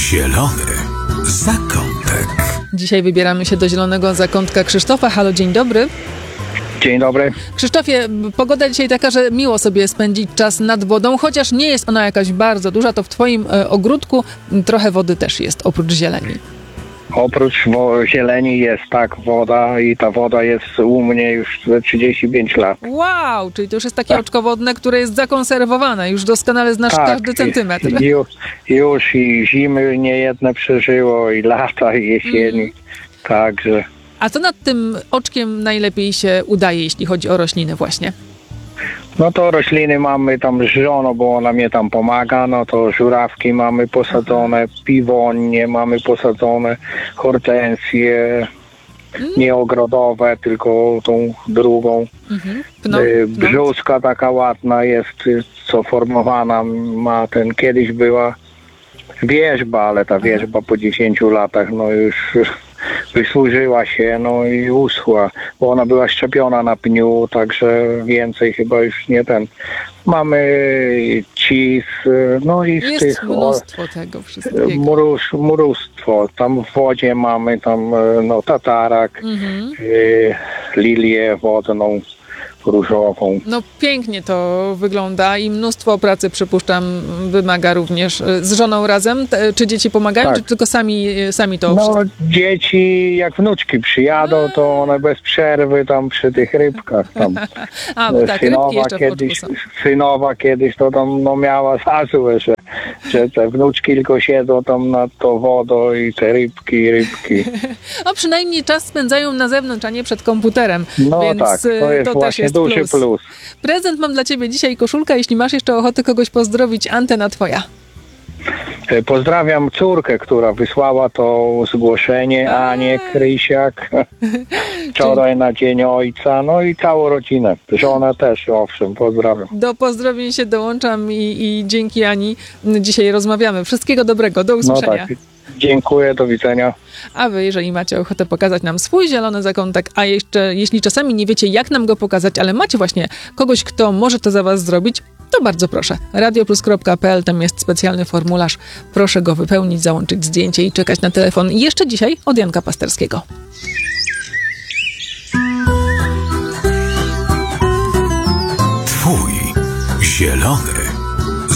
Zielony zakątek. Dzisiaj wybieramy się do zielonego zakątka Krzysztofa. Halo, dzień dobry. Dzień dobry. Krzysztofie, pogoda dzisiaj taka, że miło sobie spędzić czas nad wodą, chociaż nie jest ona jakaś bardzo duża, to w twoim ogródku trochę wody też jest, oprócz zieleni. Oprócz zieleni jest woda i ta woda jest u mnie już 35 lat. Wow, czyli to już jest takie oczko wodne, które jest zakonserwowane, już doskonale znasz każdy centymetr. Już i zimy niejedne przeżyło, i lata, i jesieni, także... A co nad tym oczkiem najlepiej się udaje, jeśli chodzi o rośliny właśnie? No to rośliny mamy tam z żoną, bo ona mnie tam pomaga, no to żurawki mamy posadzone, piwonie mamy posadzone, hortensje, nie ogrodowe, tylko tą drugą. Brzuska taka ładna jest, co formowana ma kiedyś była wierzba, ale ta wierzba po 10 latach no już wysłużyła się, no i uschła, bo ona była szczepiona na pniu, także więcej chyba już nie Mamy cis, no i z jest mnóstwo tego wszystkiego. Mnóstwo. Tam w wodzie mamy tatarak, lilię wodną, różową. No pięknie to wygląda i mnóstwo pracy, przypuszczam, wymaga również. Z żoną razem? Czy dzieci pomagają, czy tylko sami to wszystko? Dzieci, jak wnuczki przyjadą, to one bez przerwy tam przy tych rybkach tam. Synowa kiedyś to tam miała za złe, że te wnuczki tylko siedzą tam nad tą wodą i te rybki. No przynajmniej czas spędzają na zewnątrz, a nie przed komputerem. No więc tak, to jest właśnie też duży plus. Prezent mam dla ciebie dzisiaj, koszulka. Jeśli masz jeszcze ochotę kogoś pozdrowić, antena twoja. Pozdrawiam córkę, która wysłała to zgłoszenie, Anię Krysiak, wczoraj na Dzień Ojca, no i całą rodzinę. Żonę też, owszem, pozdrawiam. Do pozdrowień się dołączam i dzięki Ani dzisiaj rozmawiamy. Wszystkiego dobrego, do usłyszenia. No tak. Dziękuję, do widzenia. A wy, jeżeli macie ochotę pokazać nam swój zielony zakątek, a jeszcze jeśli czasami nie wiecie, jak nam go pokazać, ale macie właśnie kogoś, kto może to za was zrobić, to bardzo proszę. radioplus.pl, tam jest specjalny formularz. Proszę go wypełnić, załączyć zdjęcie i czekać na telefon. I jeszcze dzisiaj od Janka Pasterskiego. Twój zielony